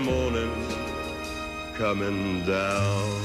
morning coming down.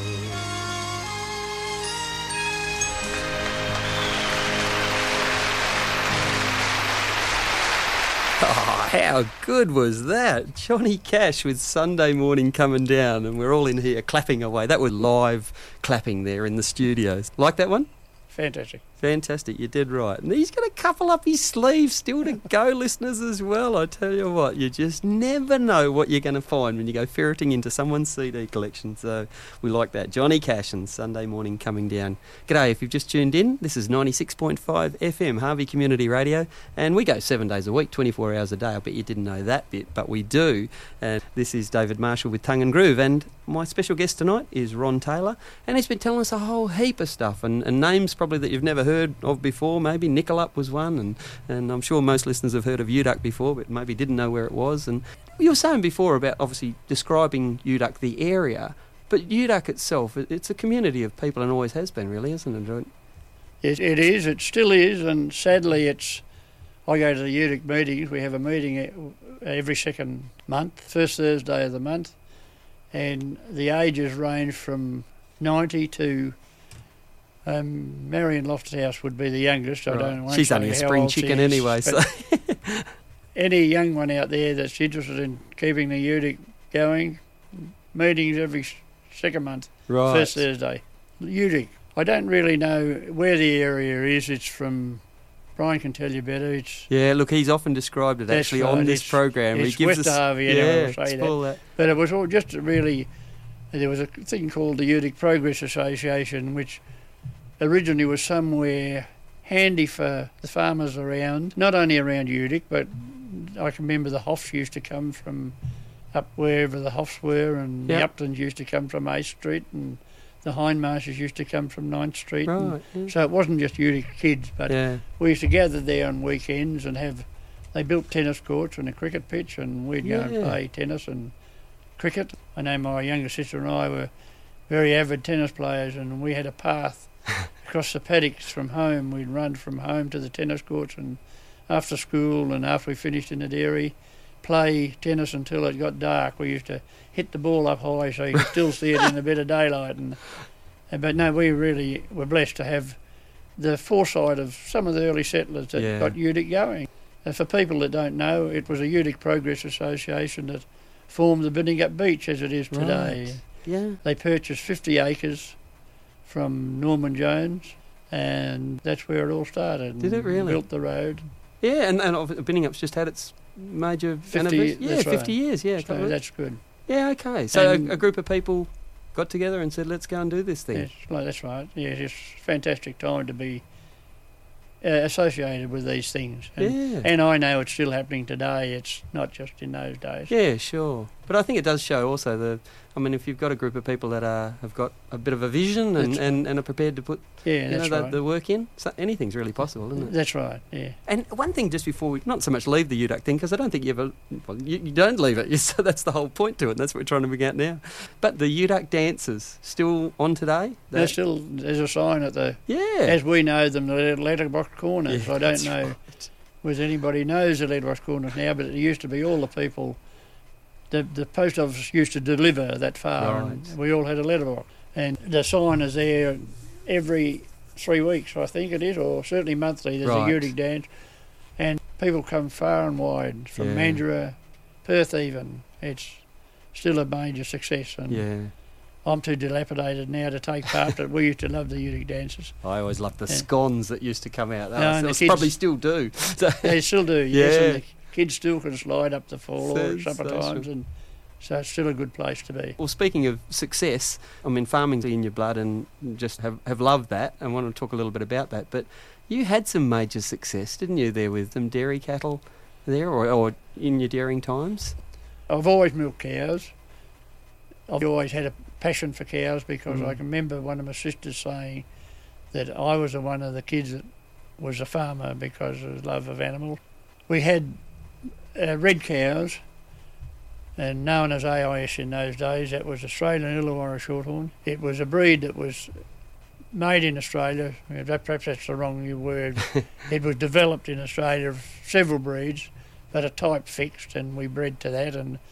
Oh, how good was that? Johnny Cash with Sunday Morning Coming Down, and we're all in here clapping away. That was live clapping there in the studios. Like that one? Fantastic. Fantastic, you did right. And he's got a couple up his sleeve still to go, listeners, as well. I tell you what, you just never know what you're going to find when you go ferreting into someone's CD collection. So we like that. Johnny Cash and Sunday Morning Coming Down. G'day, if you've just tuned in, this is 96.5 FM, Harvey Community Radio, and we go 7 days a week, 24 hours a day. I bet you didn't know that bit, but we do. And this is David Marshall with Tongue and Groove, and my special guest tonight is Ron Taylor, and he's been telling us a whole heap of stuff, and names probably that you've never heard of before. Maybe Nickelup was one, and I'm sure most listeners have heard of Uduck before, but maybe didn't know where it was. And you were saying before about obviously describing Uduck, the area, but Uduck itself, it's a community of people and always has been, really, isn't it? It is, it still is, and sadly I go to the Uduck meetings. We have a meeting every second month, first Thursday of the month, and the ages range from 90 to Marion Loftus would be the youngest. Right. I don't know. She's only a spring chicken anyway, so any young one out there that's interested in keeping the Uduck going, meetings every second month, right. First Thursday. Uduck. I don't really know where the area is. It's from... Brian can tell you better. Yeah, look, he's often described it actually right. on this program. It's he gives West us, Harvey, anyway, yeah, say that. But it was all just really... There was a thing called the Uduck Progress Association, which originally was somewhere handy for the farmers around, not only around Uduck, but I can remember the Hoffs used to come from up wherever the Hoffs were, and the Uptons used to come from 8th Street, and the Hindmarshes used to come from 9th Street. Right, So it wasn't just Uduck kids, but we used to gather there on weekends and they built tennis courts and a cricket pitch, and we'd go and play tennis and cricket. I know my younger sister and I were very avid tennis players, and we had a path across the paddocks from home. We'd run from home to the tennis courts, and after school and after we finished in the dairy, play tennis until it got dark. We used to hit the ball up high so you could still see it in a bit of daylight. But no, we really were blessed to have the foresight of some of the early settlers that got Uduck going. And for people that don't know, it was a Uduck Progress Association that formed the Biddingup Beach as it is today. Right. Yeah. They purchased 50 acres from Norman Jones, and that's where it all started. Did it really? Built the road. Yeah, and Biddingup's just had its major 50, anniversary. Yeah, 50 right. years, yeah. So that's good. Yeah, okay. So a group of people got together and said, let's go and do this thing. Yes, that's right. Yeah, it's a fantastic time to be associated with these things. And I know it's still happening today. It's not just in those days. Yeah, sure. But I think it does show also if you've got a group of people that have got a bit of a vision and are prepared to put the work in, so anything's really possible, isn't it? That's right, yeah. And one thing just before we, not so much leave the Uduck thing, because I don't think you ever, you don't leave it, so that's the whole point to it, and that's what we're trying to bring out now. But the Uduck dances, still on today? There's a sign at the, as we know them, the letterbox corners. I don't know whether anybody knows the letterbox corners now, but it used to be all the people. The post office used to deliver that far, and we all had a letterbox. And the sign is there every 3 weeks, I think it is, or certainly monthly. There's a Uduck dance, and people come far and wide from Mandurah, Perth even. It's still a major success, and I'm too dilapidated now to take part, but we used to love the Uduck dances. I always loved the scones that used to come out. And the kids probably still do. They still do, yes. And the kids still can slide up the floor supper times, and so it's still a good place to be. Well, speaking of success, farming's in your blood and just have loved that, and want to talk a little bit about that. But you had some major success, didn't you, there with them dairy cattle there, or in your dairying times? I've always milked cows. I've always had a passion for cows because I can remember one of my sisters saying that I was one of the kids that was a farmer because of love of animals. We had red cows, and known as AIS in those days. That was Australian Illawarra Shorthorn. It was a breed that was made in Australia. Perhaps that's the wrong word. It was developed in Australia, several breeds, but a type fixed, and we bred to that. And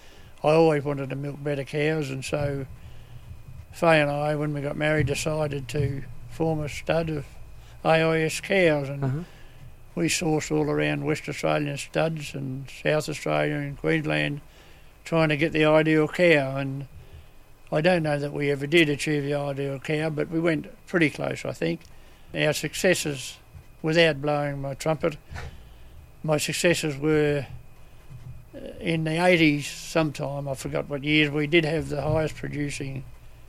I always wanted to milk better cows, and so Faye and I, when we got married, decided to form a stud of AIS cows, and we sourced all around West Australian studs and South Australia and Queensland trying to get the ideal cow, and I don't know that we ever did achieve the ideal cow, but we went pretty close, I think. Our successes, without blowing my trumpet, my successes were in the 80s sometime, I forgot what years, we did have the highest producing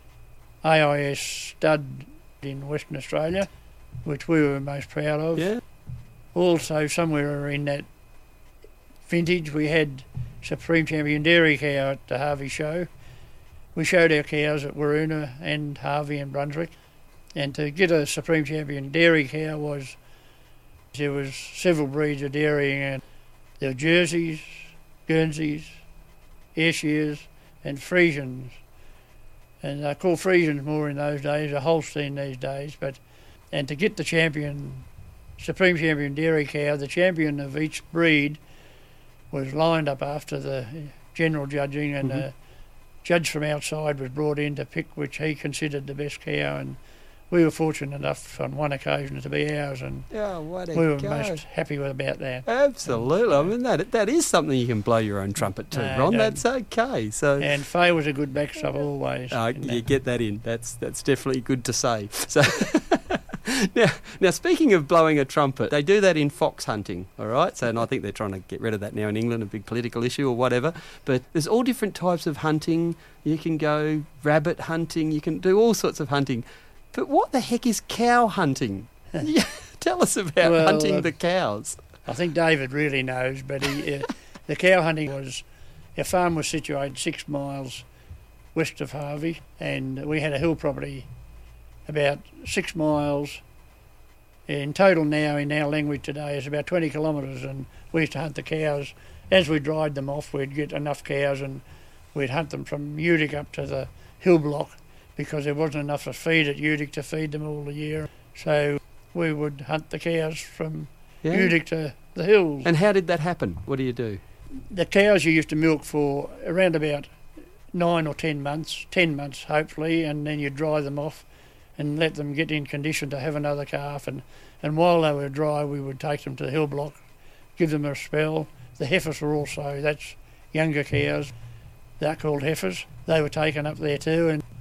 AIS stud in Western Australia, which we were most proud of. Yeah. Also, somewhere in that vintage, we had Supreme Champion Dairy Cow at the Harvey Show. We showed our cows at Waroona and Harvey and Brunswick. And to get a Supreme Champion Dairy Cow there was several breeds of dairying, and there were Jerseys, Guernseys, Ayrshires and Friesians. And they're called Friesians more in those days, a Holstein these days. And to get the Supreme Champion Dairy Cow, the champion of each breed was lined up after the general judging, and a judge from outside was brought in to pick which he considered the best cow, and we were fortunate enough on one occasion to be ours, and we were most happy about that. Absolutely. I mean, that is something you can blow your own trumpet to, Ron. That's okay. So, and Faye was a good backstop always. You get that in. That's definitely good to say. So. Now, speaking of blowing a trumpet, they do that in fox hunting, all right? So, and I think they're trying to get rid of that now in England, a big political issue or whatever. But there's all different types of hunting. You can go rabbit hunting. You can do all sorts of hunting. But what the heck is cow hunting? Tell us about hunting the cows. I think David really knows, but the cow hunting our farm was situated 6 miles west of Harvey, and we had a hill property about 6 miles. In total now, in our language today, is about 20 kilometres, and we used to hunt the cows. As we dried them off, we'd get enough cows and we'd hunt them from Utic up to the hill block, because there wasn't enough of feed at Utic to feed them all the year. So we would hunt the cows from Utic to the hills. And how did that happen? What do you do? The cows you used to milk for around about 9 or 10 months, 10 months hopefully, and then you dry them off and let them get in condition to have another calf. And while they were dry, we would take them to the hill block, give them a spell. The heifers were also, that's younger cows, they're called heifers. They were taken up there too, and